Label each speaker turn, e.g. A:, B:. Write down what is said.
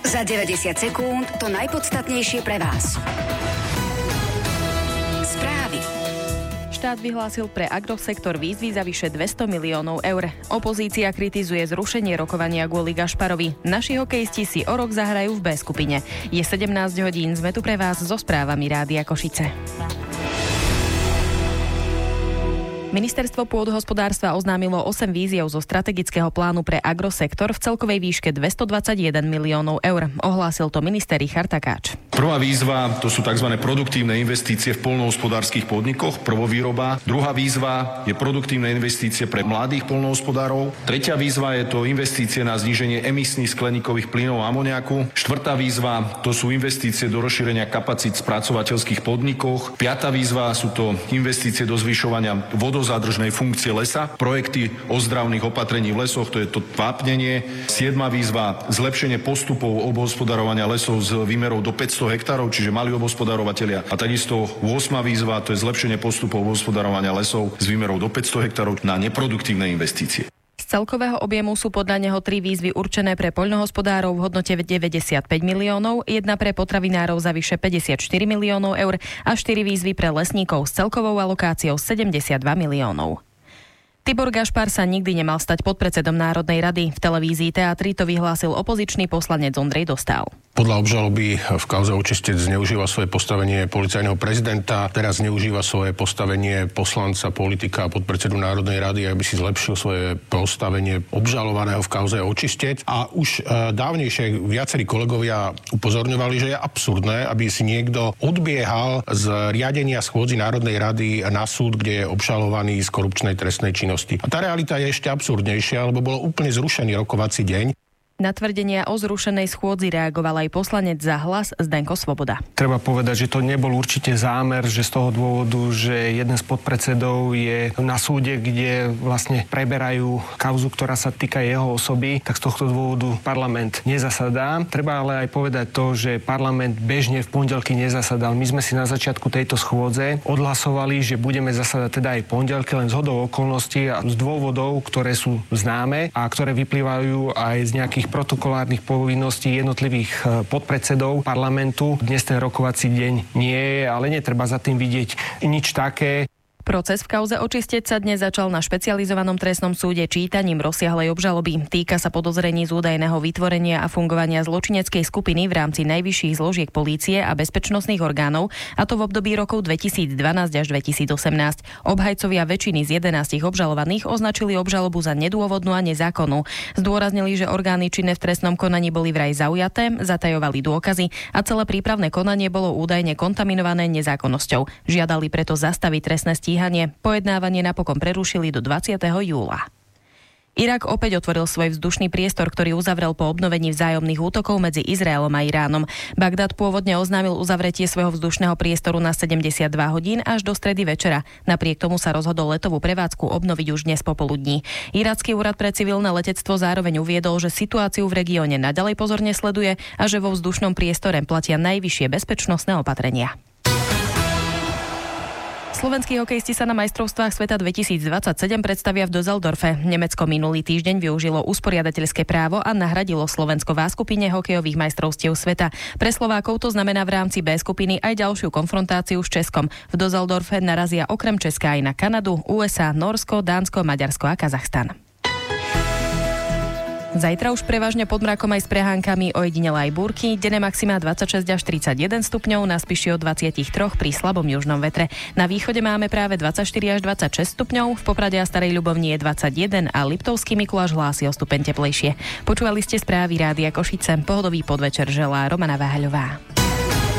A: Za 90 sekúnd to najpodstatnejšie pre vás. Správy.
B: Štát vyhlásil pre agrosektor výzvy za vyše 200 miliónov eur. Opozícia kritizuje zrušenie rokovania kvôli Gašparovi. Naši hokejisti si o rok zahrajú v B skupine. Je 17 hodín, sme tu pre vás so správami Rádia Košice. Ministerstvo pôdohospodárstva oznámilo 8 víziev zo strategického plánu pre agrosektor v celkovej výške 221 miliónov eur. Ohlásil to minister Richard Takáč.
C: Prvá výzva to sú tzv. Produktívne investície v poľnohospodárskych podnikoch, prvovýroba. Druhá výzva je produktívne investície pre mladých poľnohospodárov. Tretia výzva je to investície na zníženie emisných skleníkových plynov a amoniaku. Štvrtá výzva to sú investície do rozšírenia kapacít v spracovateľských podnikoch. Piatá výzva sú to investície do zvyšovania vodozádržnej funkcie lesa, projekty ozdravných opatrení v lesoch, to je to vápnenie. Siedma výzva zlepšenie postupov obhospodarovania lesov z výmerov do 500 hektárov, čiže mali obhospodarovatelia. A takisto 8. výzva, to je zlepšenie postupov obhospodarovania lesov z výmerov do 500 hektárov na neproduktívne investície.
B: Z celkového objemu sú podľa neho 3 výzvy určené pre poľnohospodárov v hodnote 95 miliónov, jedna pre potravinárov za vyše 54 miliónov eur a 4 výzvy pre lesníkov s celkovou alokáciou 72 miliónov. Tibor Gašpar sa nikdy nemal stať podpredsedom Národnej rady. V televízii Teatri to vyhlásil opozičný poslanec Ondrej Dostál.
D: Podľa obžaloby v kauze Očistec zneužíva svoje postavenie policajného prezidenta, teraz zneužíva svoje postavenie poslanca, politika a podpredsedu Národnej rady, aby si zlepšil svoje postavenie obžalovaného v kauze Očistec. A už dávnejšie viacerí kolegovia upozorňovali, že je absurdné, aby si niekto odbiehal z riadenia schôdzi Národnej rady na súd, kde je obžalovaný z korupčnej trestnej činnosti. A tá realita je ešte absurdnejšia, lebo bolo úplne zrušený rokovací deň.
B: Na tvrdenia o zrušenej schôdzi reagoval aj poslanec za Hlas Zdenko Svoboda.
E: Treba povedať, že to nebol určite zámer, že z toho dôvodu, že jeden z podpredsedov je na súde, kde vlastne preberajú kauzu, ktorá sa týka jeho osoby, tak z tohto dôvodu parlament nezasadá. Treba ale aj povedať to, že parlament bežne v pondelky nezasadal. My sme si na začiatku tejto schôdze odhlasovali, že budeme zasadať teda aj pondelky, len zhodou okolností a z dôvodov, ktoré sú známe a ktoré vyplývajú aj z nejakých protokolárnych povinností jednotlivých podpredsedov parlamentu. Dnes ten rokovací deň nie je, ale netreba za tým vidieť nič také.
B: Proces v kauze Očistec sa dnes začal na špecializovanom trestnom súde čítaním rozsiahlej obžaloby. Týka sa podozrení z údajného vytvorenia a fungovania zločineckej skupiny v rámci najvyšších zložiek polície a bezpečnostných orgánov, a to v období rokov 2012 až 2018. Obhajcovia väčšiny z 11 obžalovaných označili obžalobu za nedôvodnú a nezákonnú. Zdôraznili, že orgány činné v trestnom konaní boli vraj zaujaté, zatajovali dôkazy a celé prípravné konanie bolo údajne kontaminované nezákonnosťou. Žiadali preto zastaviť trestné stíhanie. Pojednávanie napokon prerušili do 20. júla. Irak opäť otvoril svoj vzdušný priestor, ktorý uzavrel po obnovení vzájomných útokov medzi Izraelom a Iránom. Bagdad pôvodne oznámil uzavretie svojho vzdušného priestoru na 72 hodín až do stredy večera. Napriek tomu sa rozhodol letovú prevádzku obnoviť už dnes popoludní. Iracký úrad pre civilné letectvo zároveň uviedol, že situáciu v regióne naďalej pozorne sleduje a že vo vzdušnom priestore platia najvyššie bezpečnostné opatrenia. Slovenskí hokejisti sa na majstrovstvách sveta 2027 predstavia v Düsseldorfe. Nemecko minulý týždeň využilo usporiadateľské právo a nahradilo Slovensko v A skupine hokejových majstrovstiev sveta. Pre Slovákov to znamená v rámci B skupiny aj ďalšiu konfrontáciu s Českom. V Düsseldorfe narazia okrem Česka aj na Kanadu, USA, Nórsko, Dánsko, Maďarsko a Kazachstan. Zajtra už prevažne pod mrakom aj s prehánkami, ojedinele aj búrky, denné maxima 26 až 31 stupňov, na Spiši od 23 pri slabom južnom vetre. Na východe máme práve 24 až 26 stupňov, v Poprade a Starej Ľubovni je 21 a Liptovský Mikuláš hlási o stupeň teplejšie. Počúvali ste správy Rádia Košice, pohodový podvečer želá Romana Váhaľová.